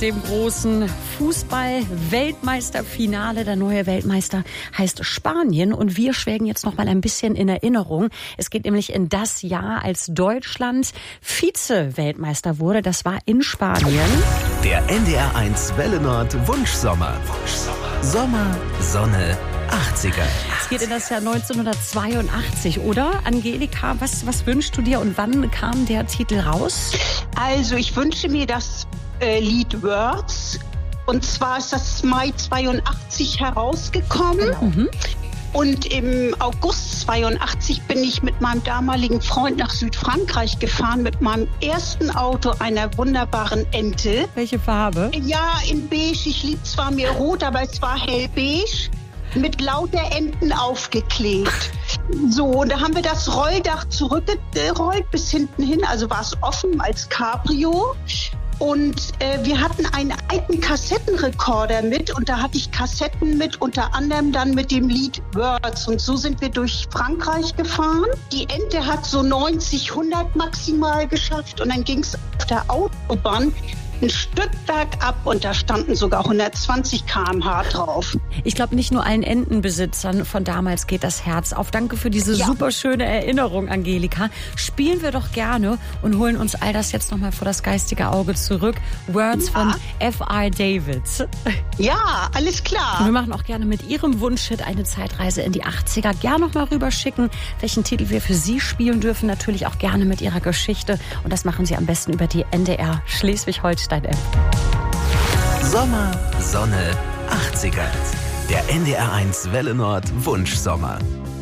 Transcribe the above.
dem großen Fußball-Weltmeisterfinale. Der neue Weltmeister heißt Spanien und wir schwelgen jetzt noch mal ein bisschen in Erinnerung. Es geht nämlich in das Jahr, als Deutschland Vize-Weltmeister wurde. Das war in Spanien. Der NDR1 Welle Nord Wunschsommer. Sommer, Sonne, 80er. Es geht in das Jahr 1982, oder? Angelika, was wünschst du dir und wann kam der Titel raus? Also ich wünsche mir das Lied Words. Und zwar ist das Mai 82 herausgekommen. Genau. Und im August 82 bin ich mit meinem damaligen Freund nach Südfrankreich gefahren mit meinem ersten Auto, einer wunderbaren Ente. Welche Farbe? Ja, in beige. Ich lieb zwar mir rot, aber es war hellbeige. Mit lauter Enten aufgeklebt. So, und da haben wir das Rolldach zurückgerollt bis hinten hin, also war es offen als Cabrio. Und wir hatten einen alten Kassettenrekorder mit und da hatte ich Kassetten mit, unter anderem dann mit dem Lied Words. Und so sind wir durch Frankreich gefahren. Die Ente hat so 90, 100 maximal geschafft und dann ging es auf der Autobahn ein Stück bergab und da standen sogar 120 km/h drauf. Ich glaube, nicht nur allen Entenbesitzern von damals geht das Herz auf. Danke für diese super schöne Erinnerung, Angelika. Spielen wir doch gerne und holen uns all das jetzt nochmal vor das geistige Auge zurück. Words von F.I. David. Ja, alles klar. Und wir machen auch gerne mit Ihrem Wunschhit eine Zeitreise in die 80er. Gerne nochmal rüberschicken, welchen Titel wir für Sie spielen dürfen. Natürlich auch gerne mit Ihrer Geschichte. Und das machen Sie am besten über die NDR Schleswig-Holstein App. Sommer, Sonne, 80er. Der NDR1 Welle Nord Wunschsommer.